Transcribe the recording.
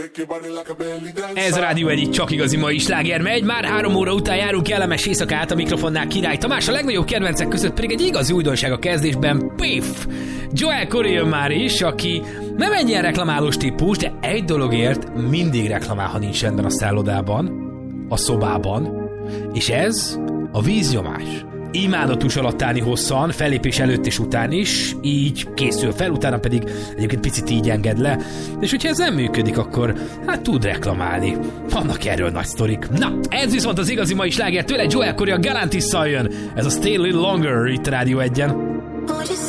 Ez a Rádió Egy csak igazi mai sláger megy. Már 3 óra után járunk kellemes éjszakát, a mikrofonnál Király Tamás, a legnagyobb kedvencek között pedig egy igazi újdonság a kezdésben. Piff! Joel Corry jön már is, aki nem egy ilyen reklamálós típus, de egy dologért mindig reklamál, ha nincs rendben a szállodában, a szobában, és ez a víznyomás. Imádatos alatt állni hosszan, fellépés előtt és után is, így készül fel, utána pedig egyébként picit így enged le, és hogyha ez nem működik, akkor hát tud reklamálni. Vannak erről nagy sztorik. Na, ez viszont az igazi mai sláger tőle, Joel Corry a Galantisszal jön. Ez a Stay a Little Longer itt a Rádió Egyen.